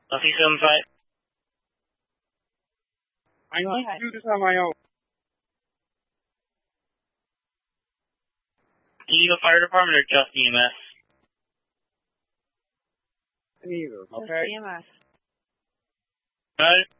LC75. I need to do this on my own. Eagle Fire Department or just EMS? Neither, Just okay? EMS. Got it.